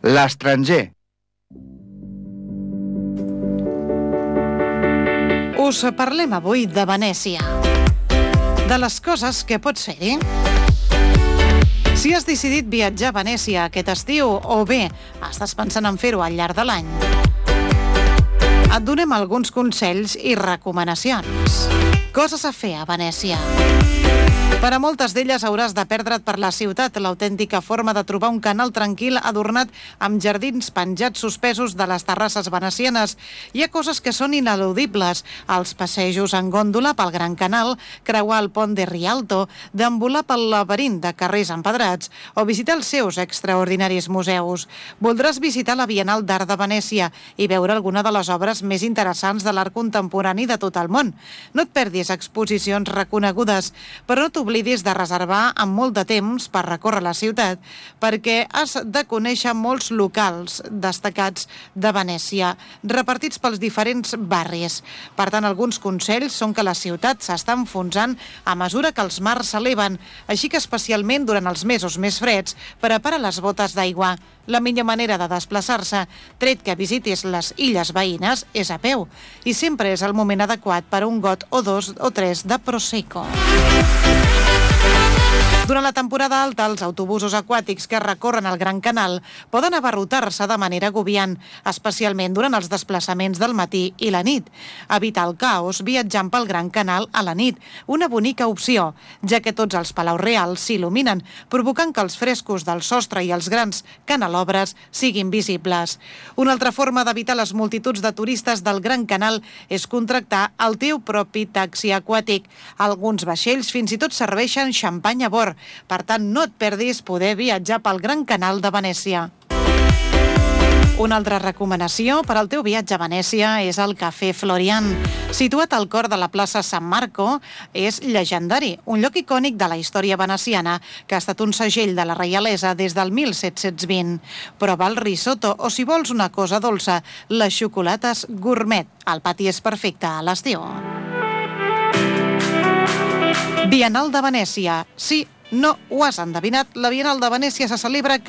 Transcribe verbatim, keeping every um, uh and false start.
L'estranger. Us parlem avui de Venècia, de les coses que pots fer-hi. Si has decidit viatjar a Venècia aquest estiu o bé estàs pensant en fer-ho al llarg de l'any, et donem alguns consells i recomanacions. Coses a fer a Venècia. Per a moltes d'elles hauràs de perdre't per la ciutat, l'autèntica forma de trobar un canal tranquil adornat amb jardins penjats suspesos de les terrasses venecianes. Hi ha coses que són ineludibles: els passejos en gòndola pel Gran Canal, creuar el pont de Rialto, deambular pel laberint de carrers empedrats o visitar els seus extraordinaris museus. Voldràs visitar la Bienal d'Art de Venècia i veure alguna de les obres més interessants de l'art contemporani de tot el món. No et perdis exposicions reconegudes, però no t'oblidis Oblidis de reservar amb molt de temps per recórrer la ciutat, perquè has de conèixer molts locals destacats de Venècia, repartits pels diferents barris. Per tant, alguns consells són que la ciutat s'està enfonsant a mesura que els mars s'eleven, així que especialment durant els mesos més freds, prepara les botes d'aigua. La millor manera de desplaçar-se, tret que visitis les illes veïnes, és a peu, i sempre és el moment adequat per a un got o dos o tres de Prosecco. Durant la temporada alta, els autobusos aquàtics que recorren el Gran Canal poden abarrotar-se de manera agobiant, especialment durant els desplaçaments del matí i la nit. Evita el caos viatjant pel Gran Canal a la nit, una bonica opció, ja que tots els palaus reals s'il·luminen, provocant que els frescos del sostre i els grans canalobres siguin visibles. Una altra forma d'evitar les multituds de turistes del Gran Canal és contractar el teu propi taxi aquàtic. Alguns vaixells fins i tot serveixen xampany a bord. Per tant, no et perdis poder viatjar pel Gran Canal de Venècia. Una altra recomanació per al teu viatge a Venècia és el Cafè Florian. Situat al cor de la plaça San Marco, és llegendari, un lloc icònic de la història veneciana que ha estat un segell de la reialesa des del mil set-cents vint. Prova el risotto o, si vols una cosa dolça, les xocolates gourmet. El pati és perfecte a l'estiu. Bienal de Venècia. Sí, no ho has endevinat, la Bienal de Venècia se celebra